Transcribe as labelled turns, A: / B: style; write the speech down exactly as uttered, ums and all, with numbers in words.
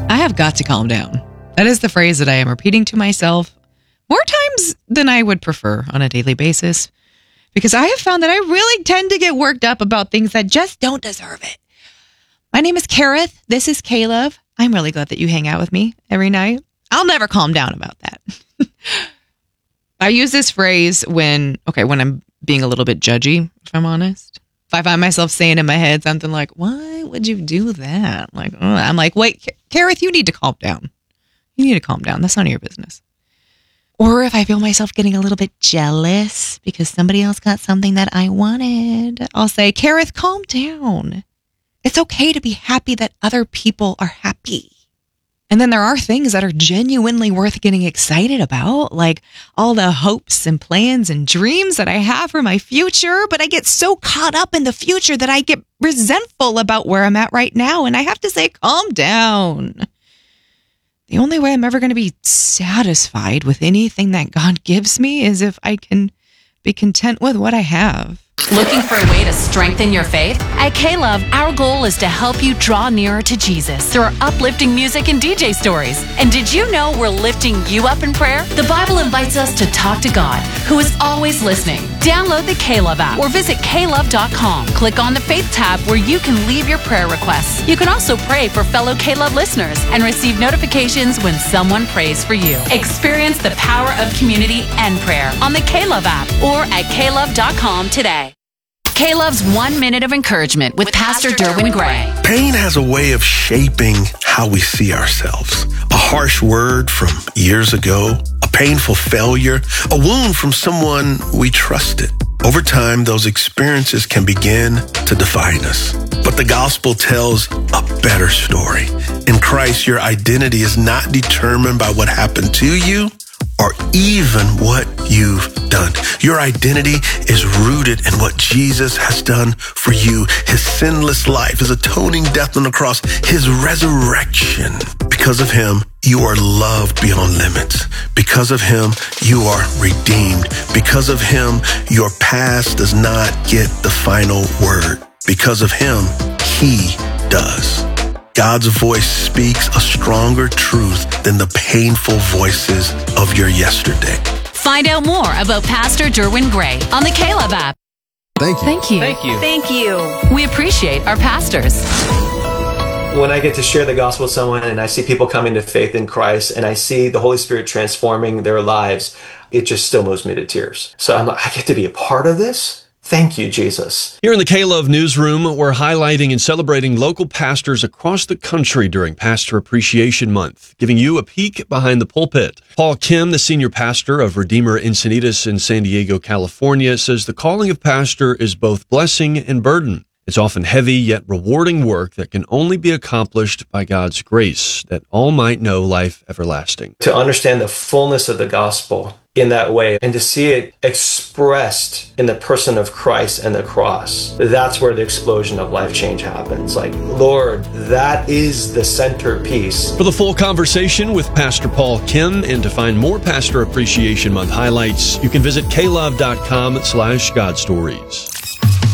A: I have got to calm down. That is the phrase that I am repeating to myself more times than I would prefer on a daily basis, because I have found that I really tend to get worked up about things that just don't deserve it. My name is Kareth. This is Caleb. I'm really glad that you hang out with me every night. I'll never calm down about that. I use this phrase when, okay, when I'm being a little bit judgy, if I'm honest. If I find myself saying in my head something like, why would you do that? Like, oh, I'm like, wait, Kareth, you need to calm down. You need to calm down. That's none of your business. Or if I feel myself getting a little bit jealous because somebody else got something that I wanted, I'll say, Kareth, calm down. It's okay to be happy that other people are happy. And then there are things that are genuinely worth getting excited about, like all the hopes and plans and dreams that I have for my future. But I get so caught up in the future that I get resentful about where I'm at right now. And I have to say, calm down. The only way I'm ever going to be satisfied with anything that God gives me is if I can be content with what I have.
B: Looking for a way to strengthen your faith? At K-Love, our goal is to help you draw nearer to Jesus through our uplifting music and D J stories. And did you know we're lifting you up in prayer? The Bible invites us to talk to God, who is always listening. Download the K-Love app or visit K love dot com. Click on the Faith tab where you can leave your prayer requests. You can also pray for fellow K-Love listeners and receive notifications when someone prays for you. Experience the power of community and prayer on the K-Love app or at K love dot com today. K-Love's One Minute of Encouragement with Pastor Derwin Gray.
C: Pain has a way of shaping how we see ourselves. A harsh word from years ago, a painful failure, a wound from someone we trusted. Over time, those experiences can begin to define us. But the gospel tells a better story. In Christ, your identity is not determined by what happened to you or even what you've done. Your identity is rooted in what Jesus has done for you. His sinless life, his atoning death on the cross, his resurrection. Because of him, you are loved beyond limits. Because of him, you are redeemed. Because of him, your past does not get the final word. Because of him, he does. God's voice speaks a stronger truth than the painful voices of your yesterday.
B: Find out more about Pastor Derwin Gray on the K-Love app.
C: Thank you.
B: Thank you.
D: Thank you.
B: Thank you. We appreciate our pastors.
D: When I get to share the gospel with someone and I see people coming to faith in Christ and I see the Holy Spirit transforming their lives, it just still moves me to tears. So I'm like, I get to be a part of this? Thank you, Jesus.
E: Here in the K-Love newsroom, we're highlighting and celebrating local pastors across the country during Pastor Appreciation Month, giving you a peek behind the pulpit. Paul Kim, the senior pastor of Redeemer Encinitas in San Diego, California, says the calling of pastor is both blessing and burden. It's often heavy yet rewarding work that can only be accomplished by God's grace, that all might know life everlasting.
D: To understand the fullness of the gospel in that way and to see it expressed in the person of Christ and the cross, that's where the explosion of life change happens. Like, Lord, that is the centerpiece.
E: For the full conversation with Pastor Paul Kim and to find more Pastor Appreciation Month highlights, you can visit K love dot com slash God Stories.